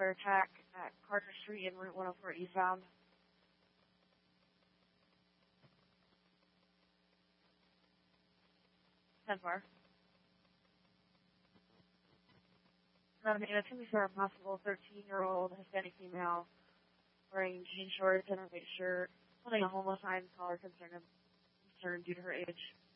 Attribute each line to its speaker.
Speaker 1: for attack at Carter Street and Route 104 eastbound. 10-4. And it's going to be for a possible 13-year-old Hispanic female wearing jean shorts and a white shirt, holding a homeless sign, caller concern due to her age.